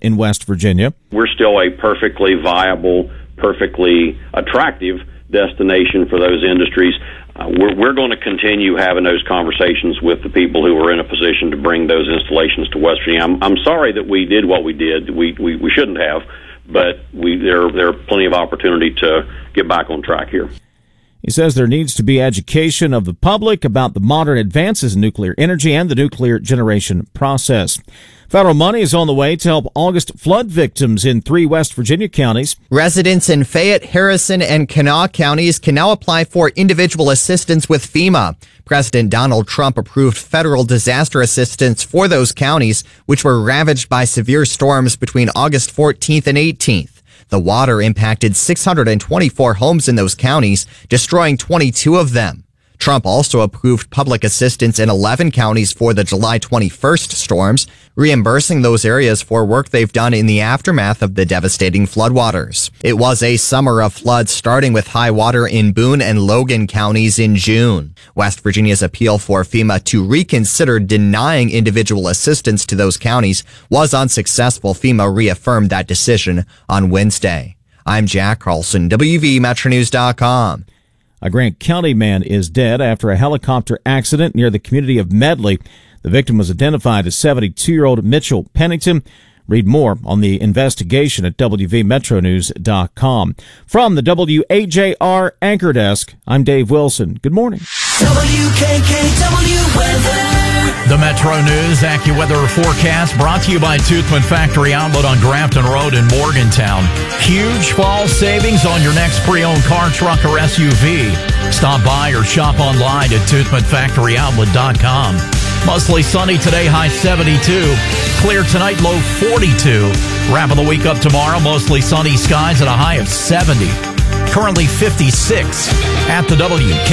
in West Virginia. We're still a perfectly viable, perfectly attractive destination for those industries. We're going to continue having those conversations with the people who are in a position to bring those installations to West Virginia. I'm sorry that we did what we did. We shouldn't have, but there are plenty of opportunity to get back on track here. He says there needs to be education of the public about the modern advances in nuclear energy and the nuclear generation process. Federal money is on the way to help August flood victims in 3 West Virginia counties. Residents in Fayette, Harrison, and Kanawha counties can now apply for individual assistance with FEMA. President Donald Trump approved federal disaster assistance for those counties, which were ravaged by severe storms between August 14th and 18th. The water impacted 624 homes in those counties, destroying 22 of them. Trump also approved public assistance in 11 counties for the July 21st storms, reimbursing those areas for work they've done in the aftermath of the devastating floodwaters. It was a summer of floods, starting with high water in Boone and Logan counties in June. West Virginia's appeal for FEMA to reconsider denying individual assistance to those counties was unsuccessful. FEMA reaffirmed that decision on Wednesday. I'm Jack Carlson, WVMetroNews.com. A Grant County man is dead after a helicopter accident near the community of Medley. The victim was identified as 72-year-old Mitchell Pennington. Read more on the investigation at WVMetroNews.com. From the WAJR Anchor Desk, I'm Dave Wilson. Good morning. WKKW Weather. The Metro News AccuWeather forecast brought to you by Toothman Factory Outlet on Grafton Road in Morgantown. Huge fall savings on your next pre-owned car, truck, or SUV. Stop by or shop online at ToothmanFactoryOutlet.com. Mostly sunny today, high 72. Clear tonight, low 42. Wrapping the week up tomorrow, mostly sunny skies at a high of 70. Currently 56 at the WK.